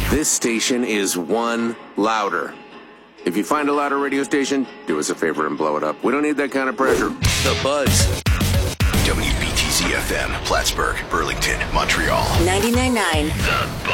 This station is one louder. If you find a louder radio station, do us a favor and blow it up. We don't need that kind of pressure. The Buzz. WBTZ FM, Plattsburgh, Burlington, Montreal. 99.9. The Buzz.